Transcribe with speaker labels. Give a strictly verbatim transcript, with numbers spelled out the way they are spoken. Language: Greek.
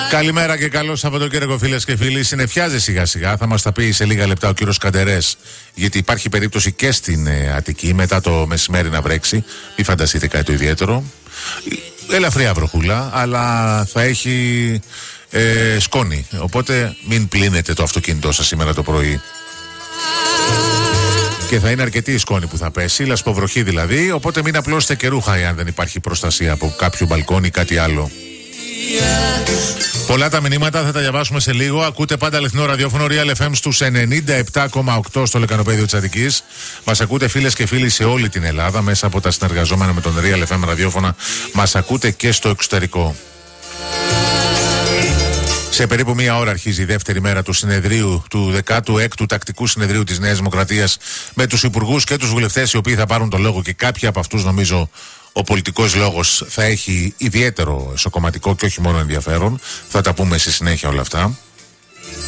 Speaker 1: Καλημέρα και καλό Σαββατοκύριακο, φίλες και φίλοι. Συνεφιάζει σιγά σιγά, θα μας τα πει σε λίγα λεπτά ο κύριος Καντερές, γιατί υπάρχει περίπτωση και στην ε, Αττική μετά το μεσημέρι να βρέξει. Μην φανταστείτε κάτι το ιδιαίτερο. Ελαφριά βροχούλα, αλλά θα έχει ε, σκόνη. Οπότε μην πλύνετε το αυτοκίνητό σας σήμερα το πρωί. Και θα είναι αρκετή η σκόνη που θα πέσει, λασποβροχή δηλαδή. Οπότε μην απλώσετε και ρούχα εάν δεν υπάρχει προστασία από κάποιο μπαλκόνι ή κάτι άλλο. Πολλά τα μηνύματα, θα τα διαβάσουμε σε λίγο. Ακούτε πάντα αληθινό ραδιόφωνο Real εφ εμ στους ενενήντα επτά κόμμα οκτώ στο λεκανοπέδιο της Αττικής. Μας ακούτε φίλες και φίλοι σε όλη την Ελλάδα μέσα από τα συνεργαζόμενα με τον Real εφ εμ ραδιόφωνα. Μας ακούτε και στο εξωτερικό. Σε περίπου μία ώρα αρχίζει η δεύτερη μέρα του συνεδρίου του δεκάτου έκτου τακτικού συνεδρίου της Νέας Δημοκρατίας με τους υπουργούς και τους βουλευτές οι οποίοι θα πάρουν το λόγο, και κάποιοι από αυτούς νομίζω ο πολιτικός λόγος θα έχει ιδιαίτερο εσωκομματικό και όχι μόνο ενδιαφέρον. Θα τα πούμε στη συνέχεια όλα αυτά.